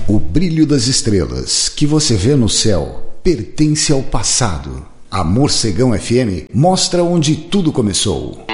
O brilho das estrelas que você vê no céu pertence ao passado. A Morcegão FM mostra onde tudo começou.